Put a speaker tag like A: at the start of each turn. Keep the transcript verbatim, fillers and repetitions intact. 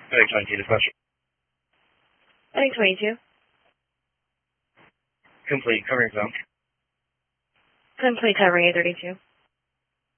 A: Heading twenty-two, dispatch.
B: Heading twenty-two.
A: Complete, covering zone.
B: Complete, covering A thirty-two.